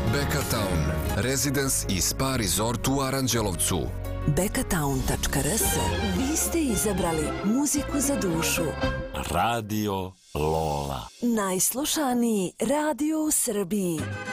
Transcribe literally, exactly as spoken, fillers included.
Bekatown, Residence i Spa Resort u Aranđelovcu. bekatown tačka r s. Vi ste izabrali muziku za dušu. Radio Lola. Najslušaniji radio u Srbiji.